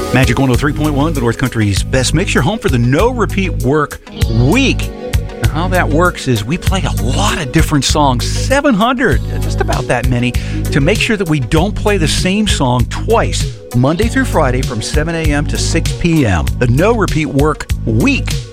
Magic 103.1, the North Country's best mix. Your home for the No Repeat Work Week. Now, how that works is we play a lot of different songs, 700, just about that many, to make sure that we don't play the same song twice, Monday through Friday from 7 a.m. to 6 p.m. The No Repeat Work Week.